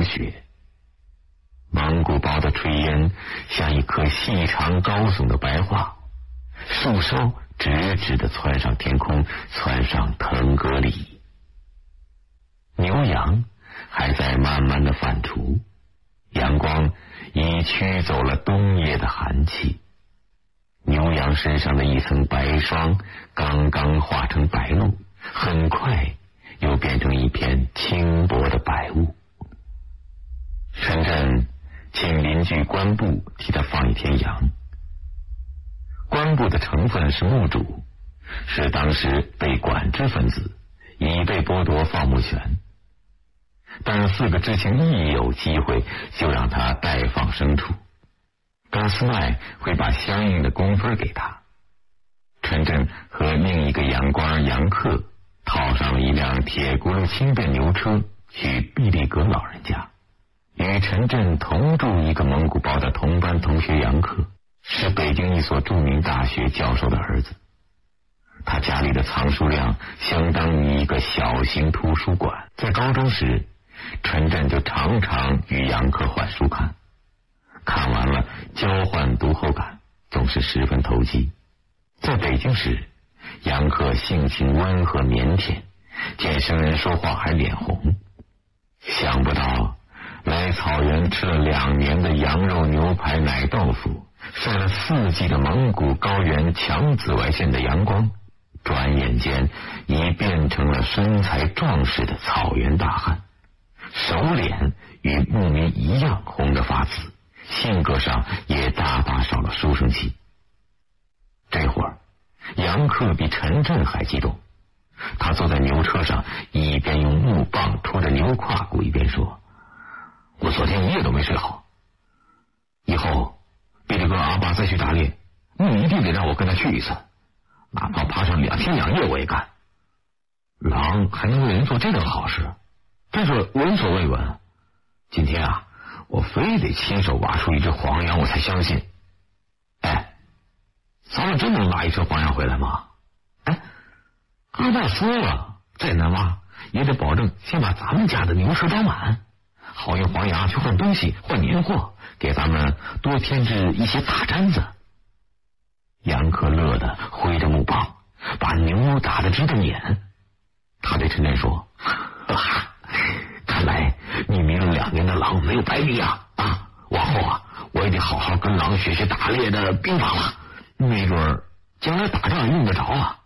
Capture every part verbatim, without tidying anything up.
雪。蒙古包的炊烟像一颗细长高耸的白桦，树梢直直地窜上天空，窜上腾格里。牛羊还在慢慢的反刍，阳光已驱走了冬夜的寒气。牛羊身上的一层白霜刚刚化成白露，很快又变成一片轻薄的白雾。陈震请邻居官部替他放一天羊。官部的成分是墓主，是当时被管制分子，已被剥夺放牧权。但四个知青一有机会就让他代放牲畜，高斯麦会把相应的工分给他。陈震和另一个洋官杨克套上了一辆铁轱辘轻便牛车去毕力格老人家。与陈震同住一个蒙古包的同班同学杨克是北京一所著名大学教授的儿子，他家里的藏书量相当于一个小型图书馆。在高中时，陈震就常常与杨克换书看，看完了交换读后感，总是十分投机。在北京时，杨克性情温和腼腆，见生人说话还脸红。想不到来草原吃了两年的羊肉牛排奶豆腐，晒了四季的蒙古高原强紫外线的阳光，转眼间已变成了身材壮实的草原大汉，手脸与牧民一样红得发紫，性格上也大大少了书生气。这会儿杨克比陈震还激动，他坐在牛车上，一边用木棒戳着牛胯骨，一边说：我昨天一夜都没睡好，以后比利格阿巴再去打猎，你一定得让我跟他去一次，哪怕爬上两天两夜我也干。狼还能为人做这种好事，真是闻所未闻。今天啊，我非得亲手挖出一只黄羊我才相信。哎，咱们真能拉一只黄羊回来吗？哎，阿爸说了，再难挖也得保证先把咱们家的牛车装满，好用黄羊去换东西换年货，给咱们多添置一些大毡子。杨克乐得挥着木棒，把牛打得直瞪眼。他对陈震说：哈，看来你迷了两年的狼没有白迷啊！啊，往后啊，我也得好好跟狼学学打猎的兵法了，没准将来打仗用得着啊。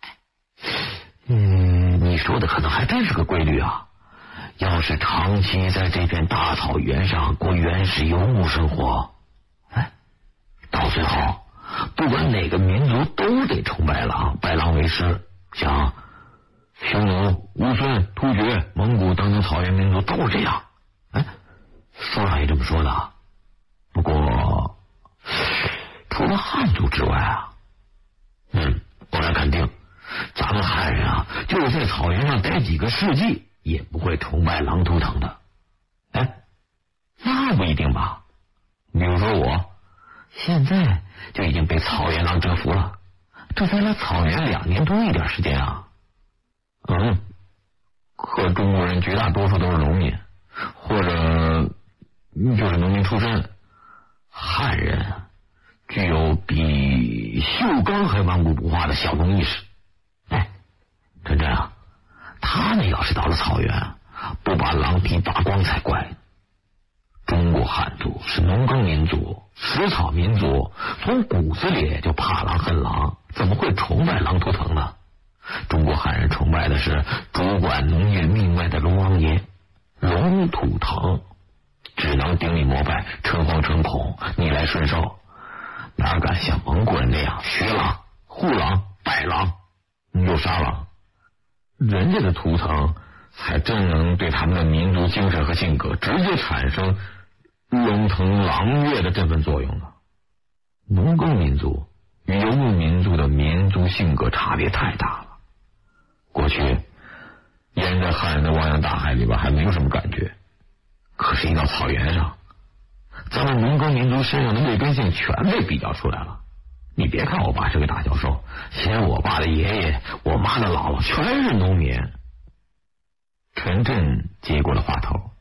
嗯，你说的可能还真是个规律啊。要是长期在这片大草原上过原始游牧生活，哎，到最后不管哪个民族都得崇拜狼，拜狼为师。像匈奴、乌孙、突厥、蒙古等等草原民族都是这样。哎，书上也这么说的。不过除了汉族之外啊，嗯，我敢肯定，咱们汉人啊，就是在草原上待几个世纪，也不会崇拜狼图腾的。哎，那不一定吧？比如说我，现在就已经被草原狼征服了，这才来草原两年多一点时间啊。嗯，可中国人绝大多数都是农民，或者就是农民出身。汉人具有比锈钢还顽固不化的小农意识。哎，陈震啊，他们要是到了草原，不把狼皮扒光才怪。中国汉族是农耕民族，食草民族，从骨子里就怕狼恨狼，怎么会崇拜狼图腾呢？中国汉人崇拜的是主管农业命脉的龙王爷，龙图腾只能顶礼膜拜，诚惶诚恐，逆来顺受，哪敢像蒙古人那样学狼、护狼、拜狼又杀狼。人家的图腾才真能对他们的民族精神和性格直接产生龙腾狼跃的振奋作用呢。农耕民族与游牧民族的民族性格差别太大了。过去淹在汉人的汪洋大海里边还没有什么感觉，可是一到草原上，咱们农耕民族身上的劣根性全被比较出来了。你别看我爸是个大教授，其实我爸的爷爷、我妈的姥姥全是农民。陈震接过了话头，